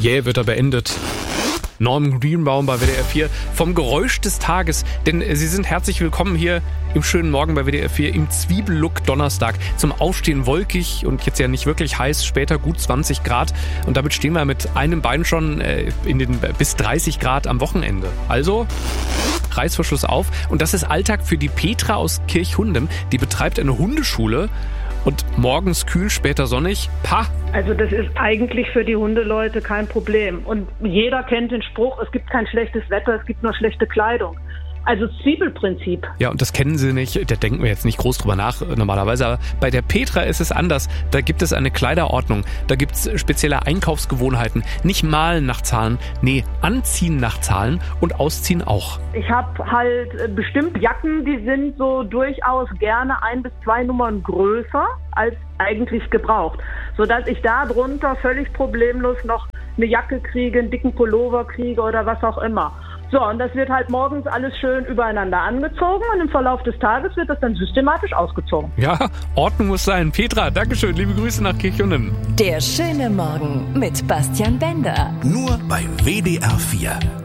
Wird er beendet. Norman Greenbaum bei WDR 4 vom Geräusch des Tages. Denn Sie sind herzlich willkommen hier im schönen Morgen bei WDR 4 im Zwiebellook Donnerstag. Zum Aufstehen wolkig und jetzt ja nicht wirklich heiß, später gut 20 Grad. Und damit stehen wir mit einem Bein schon in den bis 30 Grad am Wochenende. Also Reißverschluss auf. Und das ist Alltag für die Petra aus Kirchhundem. Die betreibt eine Hundeschule. Und morgens kühl, später sonnig. Pah! Also das ist eigentlich für die Hundeleute kein Problem. Und jeder kennt den Spruch, es gibt kein schlechtes Wetter, es gibt nur schlechte Kleidung. Also Zwiebelprinzip. Ja, und das kennen Sie nicht, da denken wir jetzt nicht groß drüber nach normalerweise, aber bei der Petra ist es anders. Da gibt es eine Kleiderordnung, da gibt es spezielle Einkaufsgewohnheiten. Nicht malen nach Zahlen, nee, anziehen nach Zahlen und ausziehen auch. Ich habe halt bestimmt Jacken, die sind so durchaus gerne 1 bis 2 Nummern größer als eigentlich gebraucht. Sodass ich da drunter völlig problemlos noch eine Jacke kriege, einen dicken Pullover kriege oder was auch immer. So, und das wird halt morgens alles schön übereinander angezogen und im Verlauf des Tages wird das dann systematisch ausgezogen. Ja, Ordnung muss sein. Petra, Dankeschön, liebe Grüße nach Kirchhundem. Der schöne Morgen mit Bastian Bender. Nur bei WDR 4.